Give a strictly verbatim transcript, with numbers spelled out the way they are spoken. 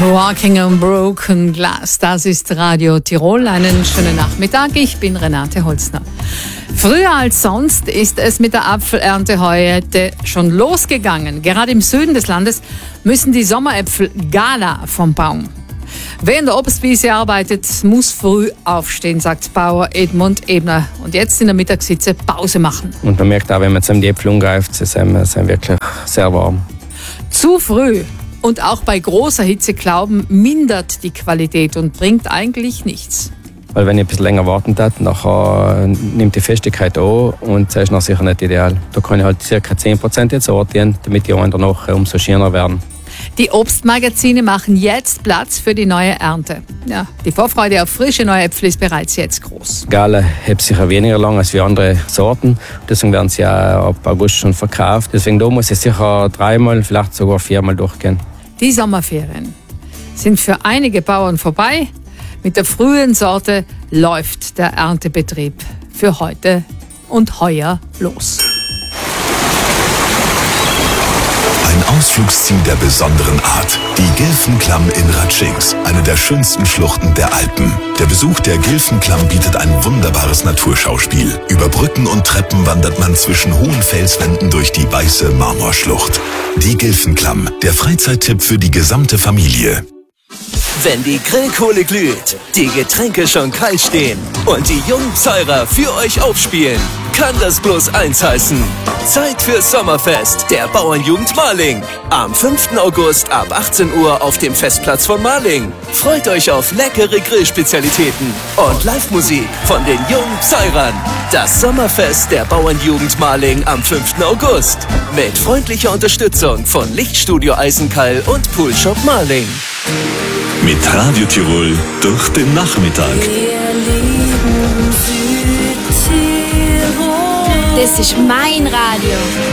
Walking on Broken Glass, das ist Radio Tirol. Einen schönen Nachmittag, ich bin Renate Holzner. Früher als sonst ist es mit der Apfelernte heute schon losgegangen. Gerade im Süden des Landes müssen die Sommeräpfel Gala vom Baum. Wer in der Obstwiese arbeitet, muss früh aufstehen, sagt Bauer Edmund Ebner. Und jetzt in der Mittagshitze Pause machen. Und man merkt auch, wenn man jetzt die Äpfel umgreift, sie sind, sind wirklich sehr warm. Zu früh und auch bei großer Hitze glauben, mindert die Qualität und bringt eigentlich nichts. Weil wenn ich ein bisschen länger warten darf, nachher nimmt die Festigkeit an und das ist noch sicher nicht ideal. Da kann ich halt ca. zehn Prozent jetzt sortieren, damit die anderen noch umso schöner werden. Die Obstmagazine machen jetzt Platz für die neue Ernte. Ja, die Vorfreude auf frische neue Äpfel ist bereits jetzt groß. Gala hält sicher weniger lang als wie andere Sorten. Deswegen werden sie ja ab August schon verkauft. Deswegen da muss ich sicher dreimal, vielleicht sogar viermal durchgehen. Die Sommerferien sind für einige Bauern vorbei. Mit der frühen Sorte läuft der Erntebetrieb für heute und heuer los. Ein Ausflugsziel der besonderen Art. Die Gilfenklamm in Ratschings, eine der schönsten Schluchten der Alpen. Der Besuch der Gilfenklamm bietet ein wunderbares Naturschauspiel. Über Brücken und Treppen wandert man zwischen hohen Felswänden durch die weiße Marmorschlucht. Die Gilfenklamm, der Freizeittipp für die gesamte Familie. Wenn die Grillkohle glüht, die Getränke schon kalt stehen und die Jungzeurer für euch aufspielen, kann das bloß eins heißen. Zeit fürs Sommerfest der Bauernjugend Marling. Am fünften August ab achtzehn Uhr auf dem Festplatz von Marling. Freut euch auf leckere Grillspezialitäten und Live-Musik von den Jungzeurern. Das Sommerfest der Bauernjugend Marling am fünften August. Mit freundlicher Unterstützung von Lichtstudio Eisenkall und Poolshop Marling. Mit Radio Tirol durch den Nachmittag. Das ist mein Radio.